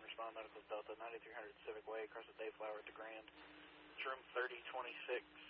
respond, Medical Delta, 9300 Civic Way, across the Dayflower at the Grand. It's room 3026.